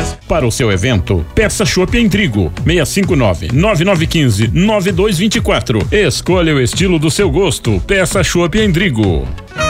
Para o seu evento, peça Chopp em Trigo, 659-9915-9224. Escolha o estilo do seu gosto, peça Chopp em Trigo.